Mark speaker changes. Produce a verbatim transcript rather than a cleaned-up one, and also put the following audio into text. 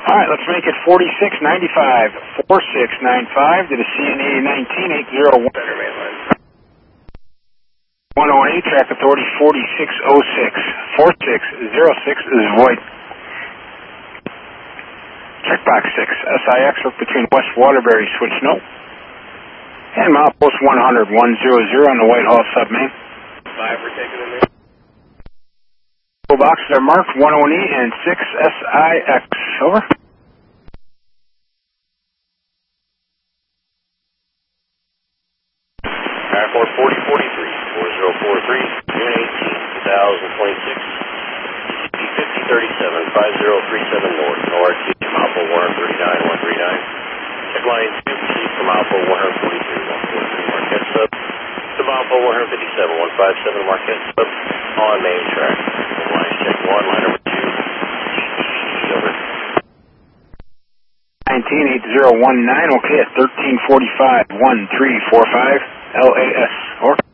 Speaker 1: All right, let's make it forty-six ninety-five, forty-six ninety-five to the C N A nineteen eight oh one.
Speaker 2: Better mainline.
Speaker 1: one oh eight, track authority forty-six oh six, forty-six oh six is void. Checkbox six, S I X work between West Waterbury, switch no. And milepost one hundred, one hundred on the Whitehall submain.
Speaker 2: Five, we're taking them in.
Speaker 1: Boxes are marked one oh eight and six S I X. Over.
Speaker 2: Airport forty forty-three, four zero four three, June eighteenth, twenty twenty-six. fifty thirty-seven, five zero three seven north, no R T, Alpha one thirty-nine, one thirty-nine. Check line two, proceed from Alpha one forty-three, one forty-three, Marquette sub. To Alpha one fifty-seven, one fifty-seven, Marquette sub. On main track. Line check one, line number two. Over.
Speaker 1: nineteen eight oh one nine, okay, at thirteen forty-five, one three four five, L A S. Over.